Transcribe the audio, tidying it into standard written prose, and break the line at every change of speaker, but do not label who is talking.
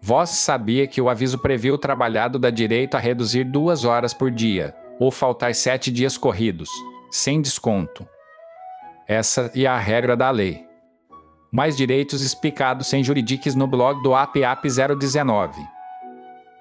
Vós sabia que o aviso previu o trabalhado dá direito a reduzir 2 horas por dia, ou faltar 7 dias corridos, sem desconto. Essa é a regra da lei. Mais direitos explicados sem juridiques no blog do APAP 019.